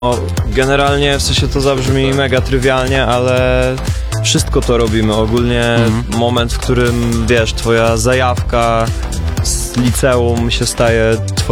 No, generalnie w sensie to zabrzmi mega trywialnie, ale wszystko to robimy. Ogólnie moment, w którym wiesz, twoja zajawka z liceum się staje